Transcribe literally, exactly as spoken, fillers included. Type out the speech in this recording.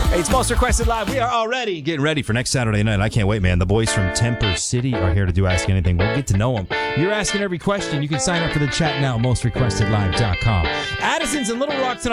Hey, it's Most Requested Live. We are already getting ready for next Saturday night. I can't wait, man. The boys from Temper City are here to do Ask Anything. We'll get to know them. You're asking every question. You can sign up for the chat now at most requested live dot com. Addison's in Little Rock tonight.